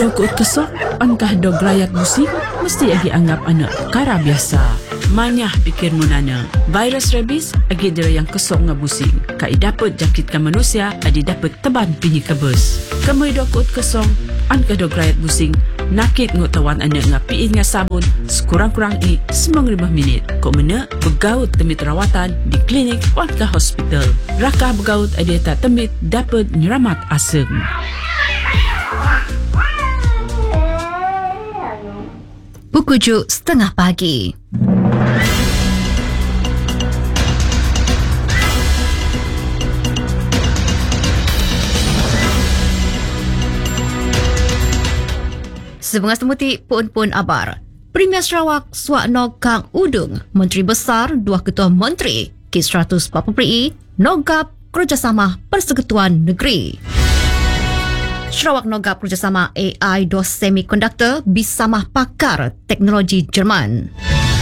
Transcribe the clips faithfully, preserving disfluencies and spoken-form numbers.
Dok kesok, angkah dog rayak busing, mesti agi anggap anak kara biasa. Manyah pikir munana, virus rabies agi dera yang kesok nga busing. Kai dapat jakitkan manusia, adi dapat teban pinyi kebes. Kamay dok kesok, angkah dog rayak busing, nakit ngutawan anak nga piin nga sabun, sekurang-kurang i sembilan puluh lima minit. Kok mana, begaut temit rawatan di klinik angkah hospital. Raka begaut adi tak temit dapat nyeramat asem. Bukuju setengah pagi. Sebengas temuti pun-pun abar. Premier Sarawak Swakno Kang Udung, Menteri Besar, dua Ketua Menteri, K seratus empat puluh I, Nogap Kerjasama Persekutuan Negeri. Sarawak Nogap Kerjasama A I dos Semikonduktor bersama pakar teknologi Jerman.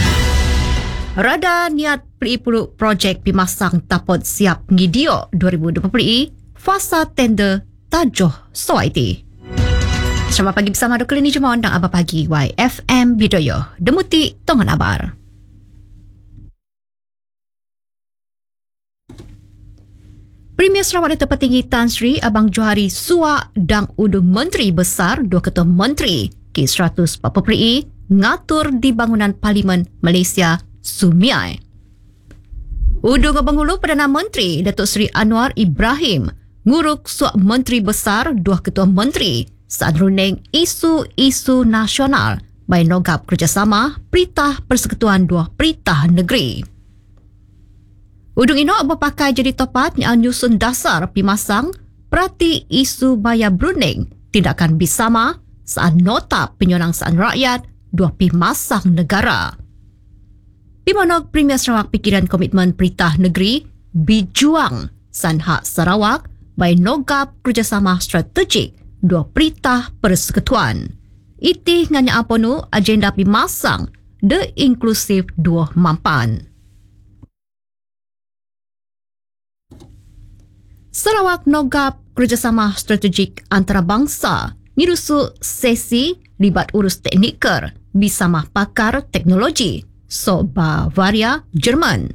Rada niat peri puluk projek pimasang tapot siap ngidio dua ribu dua puluh I, fasa tender tajuh Soaiti. Selamat pagi bersama Doktor Lini Jumawan dan Abah Pagi Y F M Bidoyo. Demuti Tongan Abar. Premier Sarawak Datuk Petinggi Tan Sri Abang Johari Suak dan Udung Menteri Besar, dua Ketua Menteri K seratus empat puluh I, ngatur di bangunan Parlimen Malaysia, Sumiai. Udung Abang Hulu Perdana Menteri Datuk Seri Anwar Ibrahim nguruk Suak Menteri Besar, dua Ketua Menteri saat running isu-isu nasional by Nogap Kerjasama Peritah Persekutuan Dua Peritah Negeri. Udung ino berpakai jadi topat yang nyusun dasar pimasang perhati isu bayar Brunei tindakan bersama saat nota penyelangsaan rakyat dua pimasang negara. Pimonok Premier Sarawak Pikiran Komitmen Peritah Negeri Bijuang Sanhak Sarawak by Nogap Kerjasama Strategik Dua Peritah Persekutuan. Iti nganya apa nu agenda pimasang The Inklusif Dua Mampan. Sarawak Nogap Kerjasama Strategik Antarabangsa ngirusu sesi libat urus tekniker bersama pakar teknologi so Bavaria, Jerman.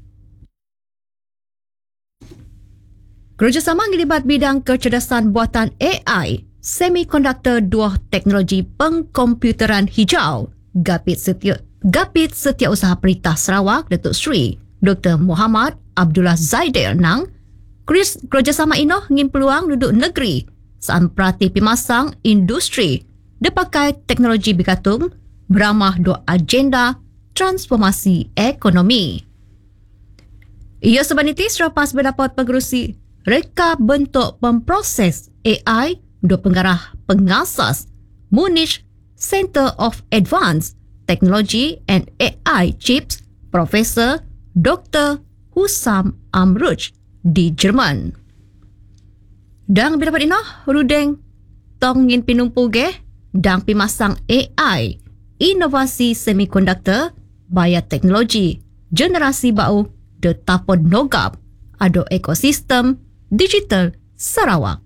Kerjasama ngilibat bidang kecerdasan buatan A I, semikonduktor dua teknologi pengkomputeran hijau, Gapit Setia, Gapit Setiausaha Peritah Sarawak, Datuk Seri Doktor Muhammad Abdullah Zaidir Nang, kerjasama ino ngin peluang duduk negeri saat perhati pimasang industri dipakai teknologi berkatung beramah dua agenda transformasi ekonomi. Ia sebaniti selepas berdapat pengerusi reka bentuk pemproses A I dua penggarah pengasas Munich Center of Advanced Technology and A I Chips Profesor Doktor Husam Amruj di Jerman. Dan berdapat ino rudeng tongin pinumpu ge dan pimasang A I inovasi semikonduktor baya teknologi generasi bau de tapod Nogap ado ekosistem digital Sarawak.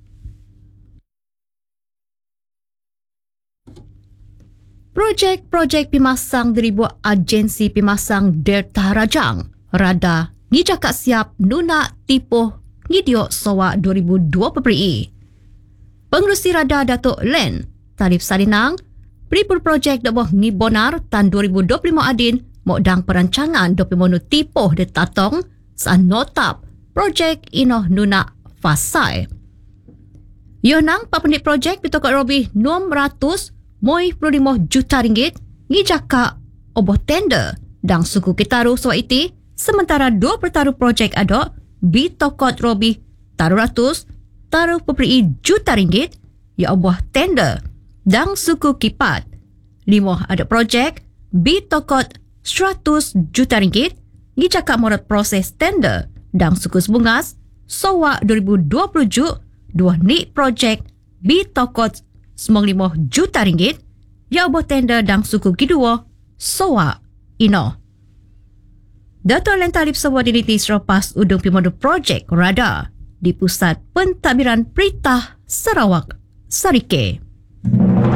Projek-projek pimasang dari buah agensi pimasang Delta Rajang rada ngijakak siap nuna tipuh ngidio sowa dua ribu dua puluh I. Pengerusi Rada Datuk Len Tarif Sarinang Pripul projek dabuh ngibonar tan dua ribu dua puluh lima adin modang perancangan dua puluh lima tipuh de tatong saan notap projek inoh nuna fasai. Yonang papendik projek pitokot robi enam ratus lima puluh lima juta ringgit ngijaka oboh tender dan suku kitaru sowa iti. Sementara dua pertaruh projek adok bitokot robi taruh ratus taruh peperi juta ringgit ya oboh tender dan suku kipat. Lima ada projek bitokot seratus juta ringgit ngijaka morat proses tender dan suku sebungas sowa dua ribu dua puluh ju dua ni projek bitokot sembilan puluh lima juta ringgit ya oboh tender dan suku kedua sowa ino. Dato' Len Talib sebuah diniti selepas udung pimodu projek Rada di Pusat Pentadbiran Peritah Sarawak, Sarike.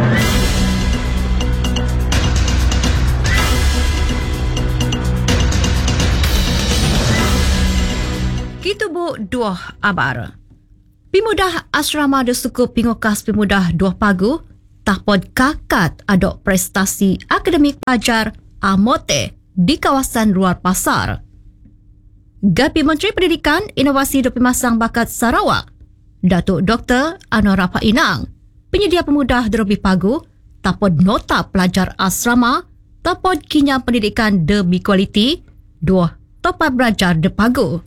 Kita bu dua abar. Pemudah asrama de suku pingokas pemudah dua pagu tapod kakat adok prestasi akademik pelajar amote di kawasan luar pasar. Gapi Menteri Pendidikan, Inovasi dan Pemasang Bakat Sarawak, Datuk Doktor Anwar Rafa Inang, penyedia pemudah Derobi Pagu, tapod nota pelajar asrama, tapod kinyam pendidikan de berkualiti, dua topat belajar de Pagu.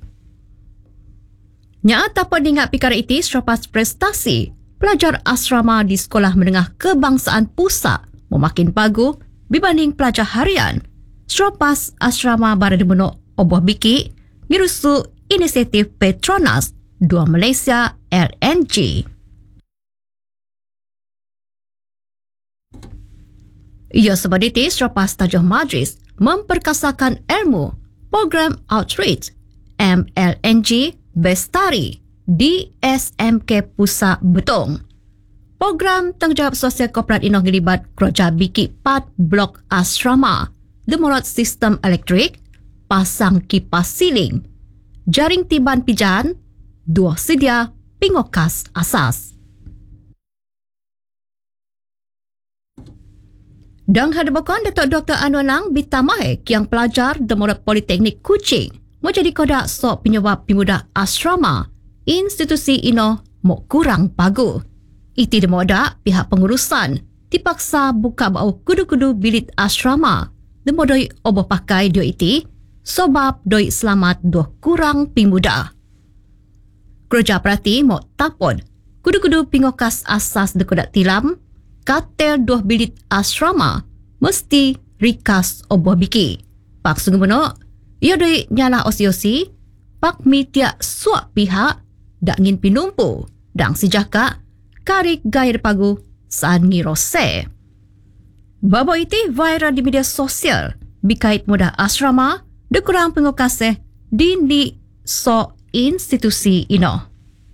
Nya tapod ingat perkara itu selepas prestasi pelajar asrama di Sekolah Menengah Kebangsaan Pusat memakin Pagu berbanding pelajar harian selepas asrama Barada Menok Oboh Biki mirusu inisiatif Petronas dua Malaysia L N G. Ia sebab itu selepas tajuk majlis memperkasakan ilmu program Outreach M L N G Bestari di S M K Pusat Betong. Program Tanggungjawab Sosial Korporat Inoh ngelibat kerja Biki Pat Blok Asrama, demorot sistem elektrik, pasang kipas siling, jaring tiban pijan, dua sedia pingokas asas. Dan hadapakan Datuk Doktor Anwar Lang Bitamahek yang pelajar demorot Politeknik Kuching menjadi kodak sok penyebab pemuda asrama institusi ino mok kurang pagu. Iti demoda pihak pengurusan dipaksa buka bau kudu-kudu bilik asrama demodoi oboh pakai dio iti sebab doi selamat doh kurang pemuda. Kerja perhati mok tapod kudu-kudu pingokas asas de kodak tilam katel doh bilik asrama mesti rikas oboh biki. Pak sungguh menok ia doi nyala osi-osi, pak mi tiak suak pihak, dak ngin pinumpu, dang sijaka, karik gaya pagu, saat ngirose. Babo iti viral di media sosial, bikait mudah asrama, dekurang pengokase, di ni so institusi ino.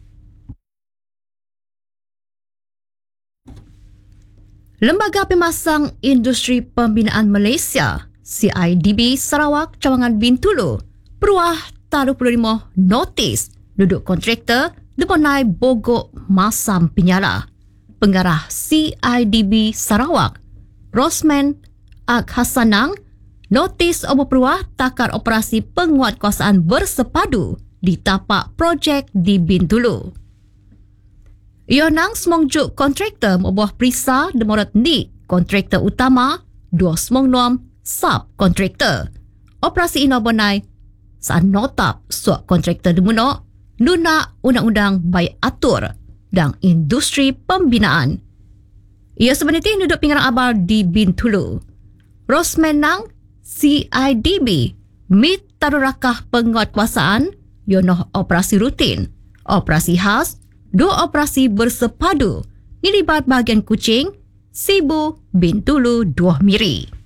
Lembaga Pemasang Industri Pembinaan Malaysia C I D B Sarawak Cawangan Bintulu peruah taruh puluh lima notis duduk kontraktor demonai bogok masam penyala. Pengarah C I D B Sarawak Rosman Ak Hasanang notis obo peruah takar operasi penguatkuasaan bersepadu di tapak projek di Bintulu. Ionang semongjuk kontraktor moboh perisa demorat ni kontraktor utama dua semong nom sub-kontraktor. Operasi ino bonai saat notap suak kontraktor demuno nuna undang-undang baik atur dan industri pembinaan. Ia sebenarnya duduk pinggarang abal di Bintulu. Rosman Nang C I D B mit tarurakah penguatkuasaan yonoh operasi rutin, operasi khas, dua operasi bersepadu ngilibat bahagian Kuching, Sibu, Bintulu, Dua Miri.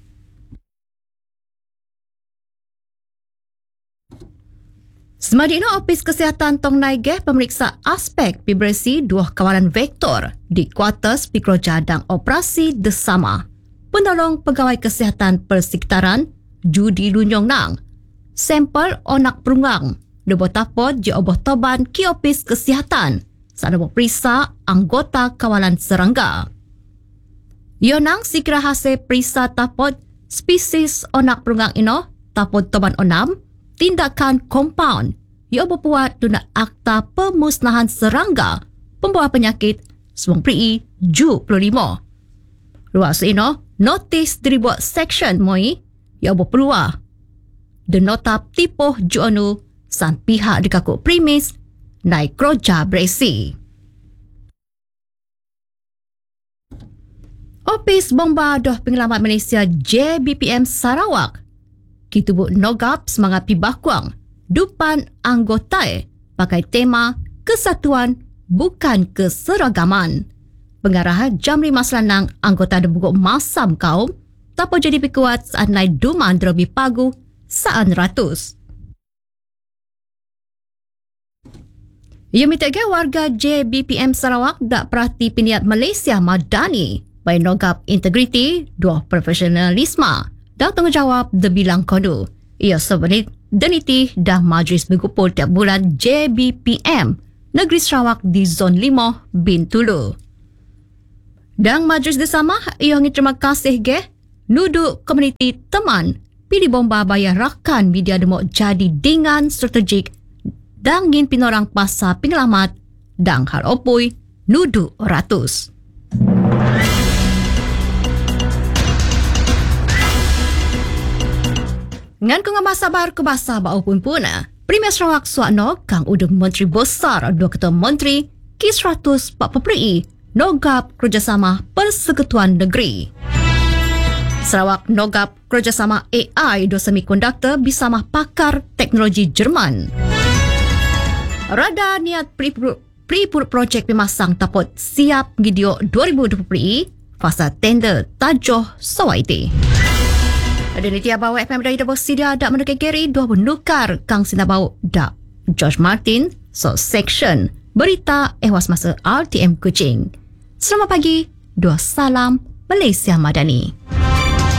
Semadina Opis Kesihatan Tong Naigeh pemeriksa aspek vibrasi dua kawalan vektor di kuartus pikroja dan operasi desama. Penolong Pegawai Kesihatan Persekitaran Judi Lunyong Nang. Sampel onak perungang lebotapod je oboh toban ki Opis Kesihatan saat oboh perisa anggota kawalan serangga. Yonang sikira hasil perisa tapod spesies onak perungang ino tapod toban onam tindakan kompaun ia berbuat guna Akta Pemusnahan Serangga Pembawa Penyakit Semong Pri tujuh puluh lima. Ruas ino notis dibuat section moi ia berpeluah dan notap tipoh juanu san pihak dikakuk premis naik kroja beresi. Opis Bomba Doh Penyelamat Malaysia J B P M Sarawak kitubuk nogap semangat pibakuang dupan anggotai pakai tema kesatuan bukan keseragaman. Pengarah Jamri Maslanang anggota debuguk masam kaum tapo jadi pikuat saat naik duman derobi pagu saan ratus. Ia minta warga J B P M Sarawak dak perhati piniat Malaysia Madani by nogap integriti dua profesionalisme dan tanggungjawab de bilang kodu. Ia sebenit deniti dah Majlis Berkumpul tiap bulan J B P M Negeri Sarawak di Zon lima Bintulu. Dan Majlis Bersama ia ngi terima kasih ge nudu komuniti teman pilih bomba bayar rakan media demo jadi dengan strategik dan ngin pinorang pasal pengelamat dan hal opoi nudu ratus. Ngan kung masabar ke basa bau pun puna, Premier Sarawak Suakno kang udung Menteri Besar dua Ketua Menteri K seratus empat puluh nogap kerjasama Persekutuan Negeri. Sarawak nogap kerjasama A I do semikonduktor bersama pakar teknologi Jerman. Rada niat pre-pur projek pemasang tapot siap gidio dua ribu dua puluh fasa tender tajoh sawaiti. Ada ni tiap bawa F M dari Dabo Sidia dak mendekat Gary dua menukar kang sinabau dak George Martin so section berita ehwas masa R T M Kuching. Selamat pagi, dua salam Malaysia Madani.